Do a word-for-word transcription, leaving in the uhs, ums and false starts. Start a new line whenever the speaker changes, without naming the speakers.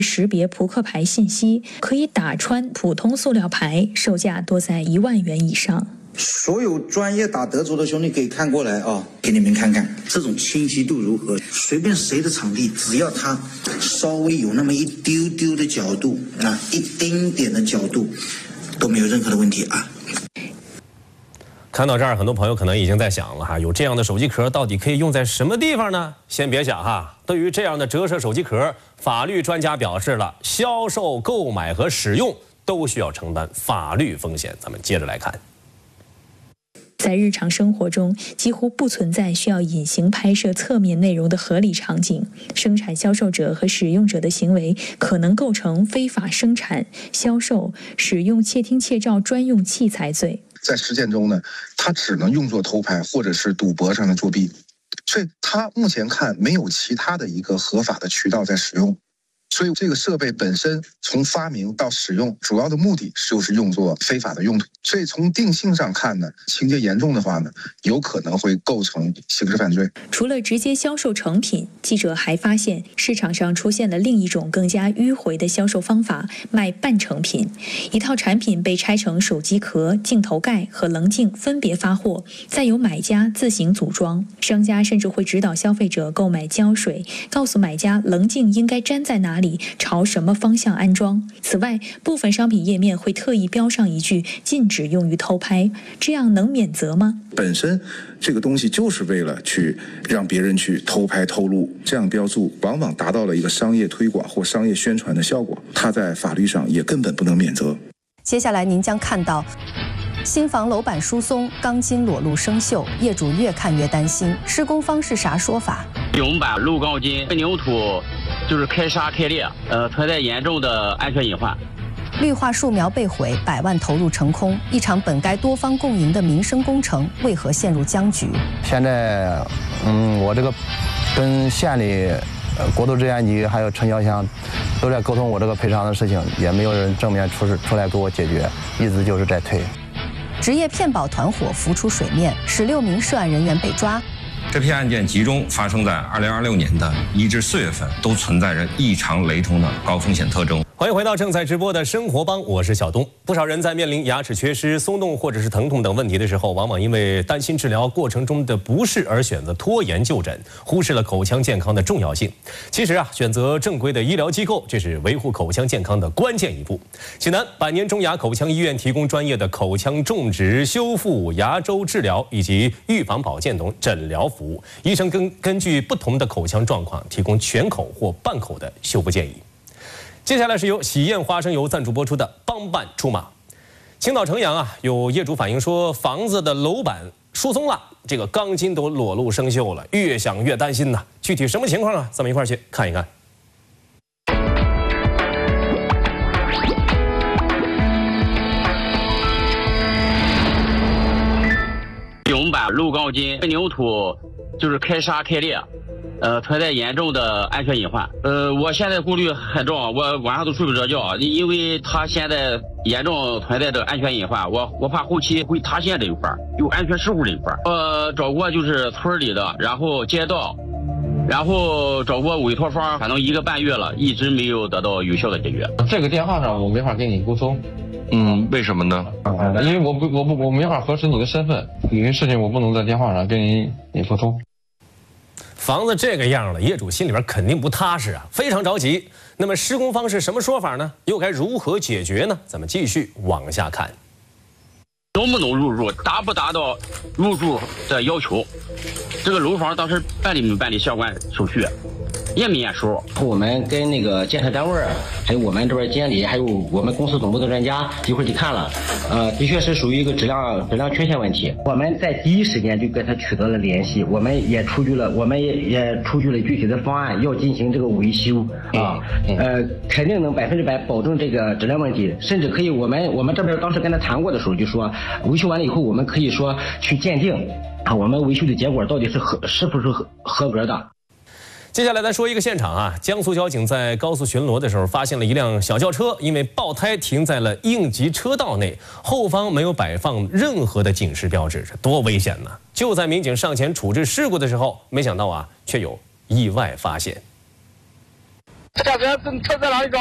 识别扑克牌信息，可以打穿普通塑料牌，售价多在一万元以上。
所有专业打德州的兄弟可以看过来啊，给你们看看这种清晰度如何。随便谁的场地，只要它稍微有那么一丢丢的角度啊，一丁点的角度，都没有任何的问题啊。
看到这儿，很多朋友可能已经在想了哈，有这样的手机壳到底可以用在什么地方呢？先别想哈，对于这样的折射手机壳，法律专家表示了，销售、购买和使用都需要承担法律风险。咱们接着来看。
在日常生活中，几乎不存在需要隐形拍摄侧面内容的合理场景。生产、销售者和使用者的行为可能构成非法生产、销售、使用窃听窃照专用器材罪。
在实践中呢，它只能用作偷拍或者是赌博上的作弊，所以它目前看没有其他的一个合法的渠道在使用。所以这个设备本身从发明到使用，主要的目的就是用作非法的用途。所以从定性上看呢，情节严重的话呢，有可能会构成刑事犯罪。
除了直接销售成品，记者还发现市场上出现了另一种更加迂回的销售方法——卖半成品。一套产品被拆成手机壳、镜头盖和棱镜分别发货，再由买家自行组装。商家甚至会指导消费者购买胶水，告诉买家棱镜应该粘在哪里。朝什么方向安装？此外，部分商品页面会特意标上一句“禁止用于偷拍”，这样能免责吗？
本身这个东西就是为了去让别人去偷拍偷录，这样标注往往达到了一个商业推广或商业宣传的效果，它在法律上也根本不能免责。
接下来您将看到。新房楼板疏松，钢筋裸露生锈，业主越看越担心。施工方是啥说法？
永板路钢筋扭土就是开砂开裂，呃，存在严重的安全隐患。
绿化树苗被毁，百万投入成空，一场本该多方共赢的民生工程，为何陷入僵局？
现在，嗯，我这个跟县里、呃、国土质监局还有城郊乡都在沟通我这个赔偿的事情，也没有人正面出出来给我解决，一直就是在推。
职业骗保团伙浮出水面，十六名涉案人员被抓。
这批案件集中发生在二零二六年的一至四月份，都存在着异常雷同的高风险特征。
欢迎回到正在直播的生活帮，我是小东。不少人在面临牙齿缺失、松动或者是疼痛等问题的时候，往往因为担心治疗过程中的不适而选择拖延就诊，忽视了口腔健康的重要性。其实啊，选择正规的医疗机构，这是维护口腔健康的关键一步。济南百年中牙口腔医院提供专业的口腔种植、修复、牙周治疗以及预防保健等诊疗服务。医生根根据不同的口腔状况，提供全口或半口的修复建议。接下来是由喜宴花生油赞助播出的帮办出马。青岛城阳啊，有业主反映说房子的楼板疏松了，这个钢筋都裸露生锈了，越想越担心呐。具体什么情况啊？咱们一块儿去看一看。
永板路钢筋扭土就是开砂开裂。呃，存在严重的安全隐患。呃，我现在顾虑很重，我晚上都睡不着觉，因为他现在严重存在着安全隐患，我我怕后期会塌陷这一块，有安全事故这一块。呃，找过就是村里的，然后街道，然后找过委托方，反正一个半月了，一直没有得到有效的解决。
这个电话上我没法跟你沟通。
嗯，为什么呢？
因为我不我不我没法核实你的身份，有些事情我不能在电话上跟你你沟通。
房子这个样了，业主心里边肯定不踏实啊，非常着急。那么施工方是什么说法呢？又该如何解决呢？咱们继续往下看。
能不能入住，达不达到入住的要求？这个楼房当时办理没办理相关手续？验没验收？
我们跟那个建设单位，还有我们这边监理，还有我们公司总部的专家一会儿去看了，呃，的确是属于一个质量质量缺陷问题。我们在第一时间就跟他取得了联系，我们也出具了，我们也也出具了具体的方案，要进行这个维修啊，呃，肯定能百分之百保证这个质量问题，甚至可以，我们我们这边当时跟他谈过的时候就说，维修完了以后，我们可以说去鉴定啊，我们维修的结果到底是合是不是合合格的。
接下来咱说一个现场啊，江苏交警在高速巡逻的时候，发现了一辆小轿车因为爆胎停在了应急车道内，后方没有摆放任何的警示标志，这多危险呢！就在民警上前处置事故的时候，没想到啊，却有意外发现。
驾驶员车在哪里找？